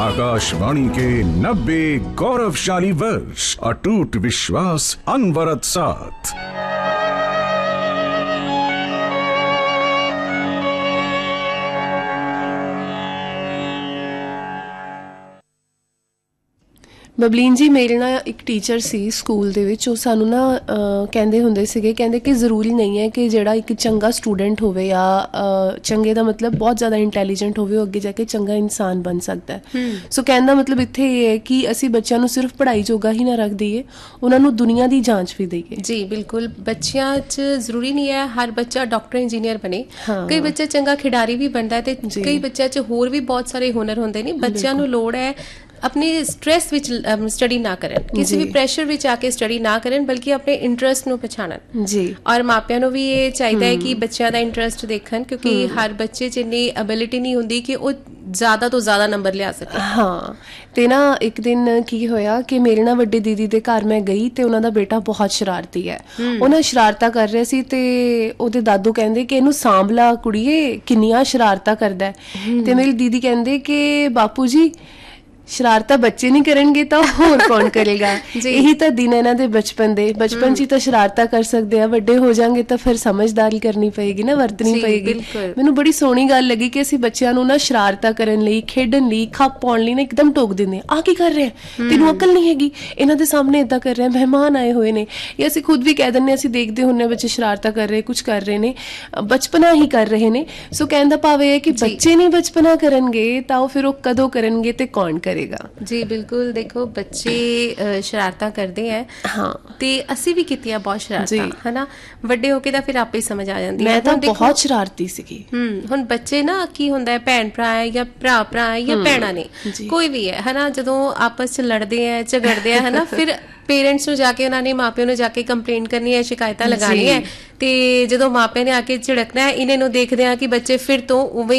आकाशवाणी के 90 गौरवशाली वर्ष, अटूट विश्वास, अनवरत साथ। ਬਬਲੀਨ ਜੀ ਮੇਰੇ ਨਾਲ ਇੱਕ ਟੀਚਰ ਸੀ ਸਕੂਲ ਦੇ ਵਿੱਚ। ਉਹ ਸਾਨੂੰ ਨਾ ਕਹਿੰਦੇ ਹੁੰਦੇ ਸੀਗੇ, ਕਹਿੰਦੇ ਕਿ ਜ਼ਰੂਰੀ ਨਹੀਂ ਹੈ ਕਿ ਜਿਹੜਾ ਇੱਕ ਚੰਗਾ ਸਟੂਡੈਂਟ ਹੋਵੇ ਜਾਂ ਚੰਗੇ ਦਾ ਮਤਲਬ ਬਹੁਤ ਜ਼ਿਆਦਾ ਇੰਟੈਲੀਜੈਂਟ ਹੋਵੇ, ਉਹ ਅੱਗੇ ਜਾ ਕੇ ਚੰਗਾ ਇਨਸਾਨ ਬਣ ਸਕਦਾ ਹੈ। ਸੋ ਕਹਿਣ ਦਾ ਮਤਲਬ ਇੱਥੇ ਇਹ ਹੈ ਕਿ ਅਸੀਂ ਬੱਚਿਆਂ ਨੂੰ ਸਿਰਫ ਪੜ੍ਹਾਈ ਜੋਗਾ ਹੀ ਨਾ ਰੱਖ ਦਈਏ, ਉਹਨਾਂ ਨੂੰ ਦੁਨੀਆ ਦੀ ਜਾਂਚ ਵੀ ਦਈਏ। ਜੀ ਬਿਲਕੁਲ, ਬੱਚਿਆਂ 'ਚ ਜ਼ਰੂਰੀ ਨਹੀਂ ਹੈ ਹਰ ਬੱਚਾ ਡਾਕਟਰ ਇੰਜੀਨੀਅਰ ਬਣੇ। ਕਈ ਬੱਚਾ ਚੰਗਾ ਖਿਡਾਰੀ ਵੀ ਬਣਦਾ ਹੈ ਤੇ ਕਈ ਬੱਚਿਆਂ 'ਚ ਹੋਰ ਵੀ ਬਹੁਤ ਸਾਰੇ ਹੁਨਰ ਹੁੰਦੇ ਨੇ। ਬੱਚਿਆਂ ਨੂੰ ਲੋੜ ਹੈ अपने स्ट्रैस विच स्टडी ना करन, किसी भी प्रैशर विच आके स्टडी ना करन, बल्कि अपने इंटरस्ट नूं पछाणन जी। और मापियां नूं भी ये चाहिए है कि बच्चों का इंटरस्ट देखन, क्योंकि हर बच्चे च इन्नी एबिलिटी नहीं होंदी कि वो ज़्यादा तो ज़्यादा नंबर लिया सके। हाँ, ਤੇ ਨਾ ਇੱਕ ਦਿਨ ਕੀ ਹੋਇਆ ਕਿ ਮੇਰੇ ਨਾਲ ਵੱਡੀ ਦੀਦੀ ਦੇ ਘਰ ਮੈਂ ਗਈ ਤੇ ਉਹਨਾਂ ਦਾ ਬੇਟਾ ਬਹੁਤ ਸ਼ਰਾਰਤੀ ਹੈ। ਉਹ ਨਾ ਸ਼ਰਾਰਤਾਂ ਕਰ ਰਿਹਾ ਸੀ ਤੇ ਉਹਦੇ ਦਾਦੂ ਕਹਿੰਦੇ ਕਿ ਇਹਨੂੰ ਸਾਂਭ ਲਾ ਕੁੜੀਏ, ਕਿੰਨੀਆਂ ਸ਼ਰਾਰਤਾਂ ਕਰਦਾ ਹੈ। ਤੇ ਮੇਰੀ ਦੀਦੀ ਕਹਿੰਦੇ ਕਿ ਬਾਪੂ ਜੀ ਸ਼ਰਾਰਤਾਂ ਬੱਚੇ ਨਹੀਂ ਕਰਨਗੇ ਤਾਂ ਹੋਰ ਕੌਣ ਕਰੇਗਾ। ਇਹੀ ਤਾਂ ਦਿਨ ਇਹਨਾਂ ਦੇ ਬਚਪਨ ਦੇ, ਬਚਪਨ 'ਚ ਹੀ ਤਾਂ ਸ਼ਰਾਰਤਾਂ ਕਰ ਸਕਦੇ ਆ, ਵੱਡੇ ਹੋ ਜਾਣਗੇ ਤਾਂ ਫਿਰ ਸਮਝਦਾਰੀ ਕਰਨੀ ਪਏਗੀ ਨਾ, ਵਰਤਣੀ ਪਏਗੀ। ਮੈਨੂੰ ਬੜੀ ਸੋਹਣੀ ਗੱਲ ਲੱਗੀ ਕਿ ਅਸੀਂ ਬੱਚਿਆਂ ਨੂੰ ਨਾ ਸ਼ਰਾਰਤਾਂ ਕਰਨ ਲਈ, ਖੇਡਣ ਲਈ, ਖੱਪ ਪਾਉਣ ਲਈ ਨਾ ਇੱਕਦਮ ਟੋਕ ਦਿੰਦੇ ਆ ਕੀ ਕਰ ਰਹੇ, ਤੈਨੂੰ ਅਕਲ ਨਹੀਂ ਹੈਗੀ, ਇਹਨਾਂ ਦੇ ਸਾਹਮਣੇ ਏਦਾਂ ਕਰ ਰਹੇ, ਮਹਿਮਾਨ ਆਏ ਹੋਏ ਨੇ। ਜਾਂ ਅਸੀਂ ਖੁਦ ਵੀ ਕਹਿ ਦਿੰਦੇ, ਅਸੀਂ ਦੇਖਦੇ ਹੁੰਦੇ ਬੱਚੇ ਸ਼ਰਾਰਤਾਂ ਕਰ ਰਹੇ, ਕੁਛ ਕਰ ਰਹੇ ਨੇ, ਬਚਪਨਾ ਹੀ ਕਰ ਰਹੇ ਨੇ। ਸੋ ਕਹਿਣ ਦਾ ਭਾਵ ਇਹ ਹੈ ਕਿ ਬੱਚੇ ਨਹੀਂ ਬਚਪਨਾ ਕਰਨਗੇ ਤਾਂ ਉਹ ਫਿਰ ਉਹ ਕਦੋਂ ਕਰਨਗੇ ਤੇ ਕੌਣ जी बिल्कुल, देखो बच्चे शरारतां करते हैं हाँ, ते ਅਸੀਂ ਵੀ ਕੀਤੀਆਂ ਬਹੁਤ ਸ਼ਰਾਰਤਾਂ ਹੈ ਨਾ, ਵੱਡੇ ਹੋ ਕੇ ਤਾਂ ਫਿਰ ਆਪੇ ਸਮਝ ਆ ਜਾਂਦੀ ਹੈ। ਮੈਂ ਤਾਂ ਬਹੁਤ ਸ਼ਰਾਰਤੀ ਸੀਗੀ। ਹੁਣ ਬੱਚੇ ਨਾ ਕੀ ਹੁੰਦਾ ਹੈ, ਭੈਣ ਭਰਾ ਹੈ ਜਾਂ ਭਰਾ ਹੈ ਜਾਂ ਭੈਣਾਂ ਨੇ, ਕੋਈ ਵੀ ਹੈ ਨਾ, ਜਦੋਂ ਆਪਸ 'ਚ ਲੜਦੇ ਹੈ, ਝਗੜਦੇ ਹੈ ਨਾ, ਫਿਰ ਪੇਰੈਂਟਸ ਨੂੰ ਜਾ ਕੇ ਉਹਨਾਂ ਨੇ ਮਾਪਿਆਂ ਨੂੰ ਜਾ ਕੇ ਕੰਪਲੇਂਟ ਕਰਨੀ ਹੈ, ਸ਼ਿਕਾਇਤਾਂ ਲਗਾਉਣੀ ਹੈ। ਤੇ ਜਦੋਂ ਮਾਪਿਆਂ ਨੇ ਆ ਕੇ ਝਿੜਕਣਾ ਹੈ, ਇਹਨਾਂ ਨੂੰ ਦੇਖਦੇ ਆ ਕਿ ਬੱਚੇ ਫਿਰ ਤੋਂ ਉਵੇਂ